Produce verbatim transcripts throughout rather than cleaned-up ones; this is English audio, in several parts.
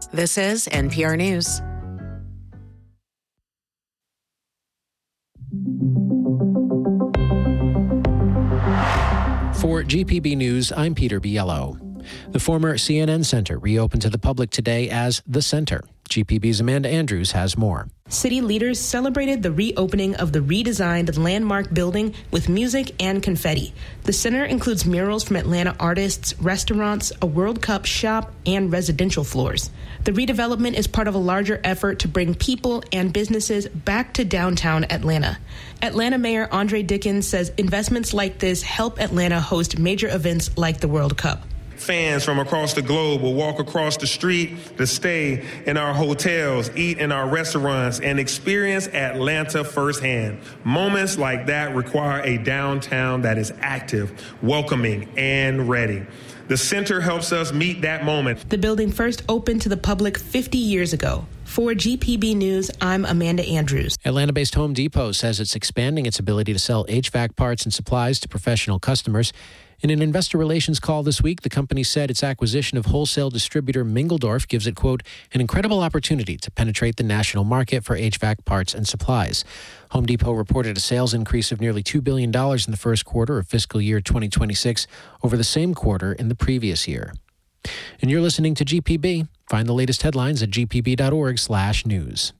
This is N P R News. For G P B News, I'm Peter Biello. The former C N N Center reopened to the public today as The Center. G P B's Amanda Andrews has more. City leaders celebrated the reopening of the redesigned landmark building with music and confetti. The center includes murals from Atlanta artists, restaurants, a World Cup shop, and residential floors. The redevelopment is part of a larger effort to bring people and businesses back to downtown Atlanta. Atlanta Mayor Andre Dickens says investments like this help Atlanta host major events like the World Cup. Fans from across the globe will walk across the street to stay in our hotels, eat in our restaurants, and experience Atlanta firsthand. Moments like that require a downtown that is active, welcoming, and ready. The center helps us meet that moment. The building first opened to the public fifty years ago. For G P B News, I'm Amanda Andrews. Atlanta-based Home Depot says it's expanding its ability to sell H V A C parts and supplies to professional customers. In an investor relations call this week, the company said its acquisition of wholesale distributor Mingledorff gives it, quote, an incredible opportunity to penetrate the national market for H V A C parts and supplies. Home Depot reported a sales increase of nearly two billion dollars in the first quarter of fiscal year twenty twenty-six over the same quarter in the previous year. And you're listening to G P B. Find the latest headlines at g p b dot org slash news.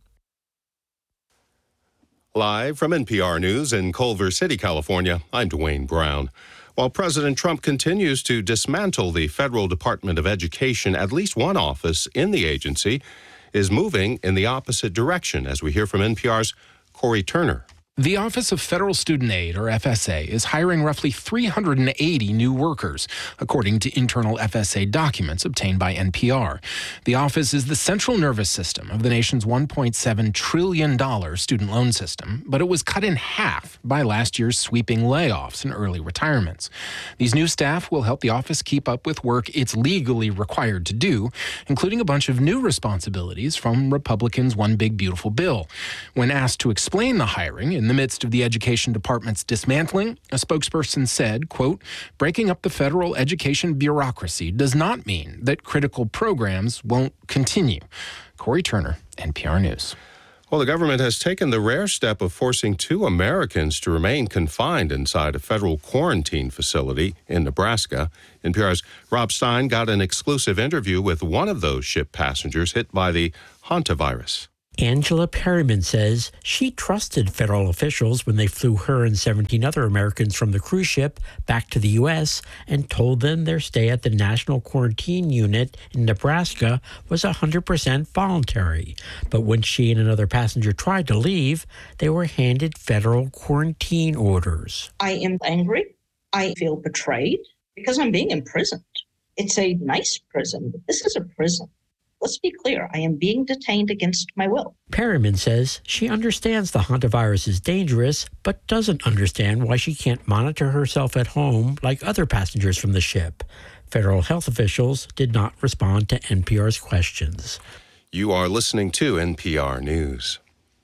Live from N P R News in Culver City, California, I'm Dwayne Brown. While President Trump continues to dismantle the Federal Department of Education, at least one office in the agency is moving in the opposite direction, as we hear from N P R's Corey Turner. The Office of Federal Student Aid, or F S A, is hiring roughly three hundred eighty new workers, according to internal F S A documents obtained by N P R. The office is the central nervous system of the nation's one point seven trillion dollars student loan system, but it was cut in half by last year's sweeping layoffs and early retirements. These new staff will help the office keep up with work it's legally required to do, including a bunch of new responsibilities from Republicans' One Big Beautiful Bill. When asked to explain the hiring in In the midst of the Education Department's dismantling, a spokesperson said, quote, breaking up the federal education bureaucracy does not mean that critical programs won't continue. Corey Turner, N P R News. Well, the government has taken the rare step of forcing two Americans to remain confined inside a federal quarantine facility in Nebraska. N P R's Rob Stein got an exclusive interview with one of those ship passengers hit by the hantavirus. Angela Perryman says she trusted federal officials when they flew her and seventeen other Americans from the cruise ship back to the U S and told them their stay at the National Quarantine Unit in Nebraska was one hundred percent voluntary. But when she and another passenger tried to leave, they were handed federal quarantine orders. I am angry. I feel betrayed because I'm being imprisoned. It's a nice prison, but this is a prison. Let's be clear, I am being detained against my will. Perryman says she understands the hantavirus is dangerous, but doesn't understand why she can't monitor herself at home like other passengers from the ship. Federal health officials did not respond to N P R's questions. You are listening to N P R News.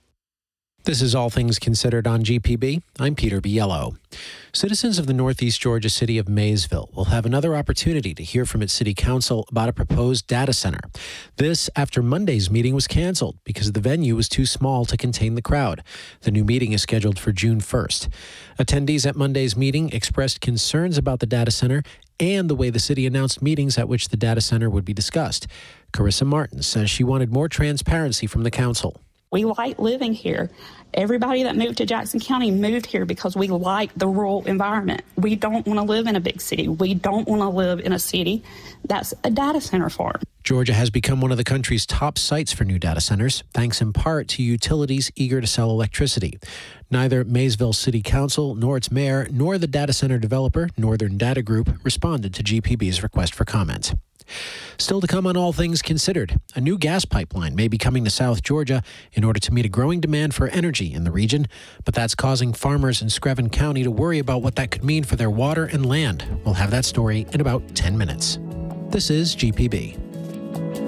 This is All Things Considered on G P B. I'm Peter Biello. Citizens of the northeast Georgia city of Maysville will have another opportunity to hear from its city council about a proposed data center. This after Monday's meeting was canceled because the venue was too small to contain the crowd. The new meeting is scheduled for June first. Attendees at Monday's meeting expressed concerns about the data center and the way the city announced meetings at which the data center would be discussed. Carissa Martin says she wanted more transparency from the council. We like living here. Everybody that moved to Jackson County moved here because we like the rural environment. We don't want to live in a big city. We don't want to live in a city that's a data center farm. Georgia has become one of the country's top sites for new data centers, thanks in part to utilities eager to sell electricity. Neither Maysville City Council, nor its mayor, nor the data center developer, Northern Data Group, responded to G P B's request for comment. Still to come on All Things Considered, a new gas pipeline may be coming to South Georgia in order to meet a growing demand for energy in the region, but that's causing farmers in Screven County to worry about what that could mean for their water and land. We'll have that story in about ten minutes. This is G P B.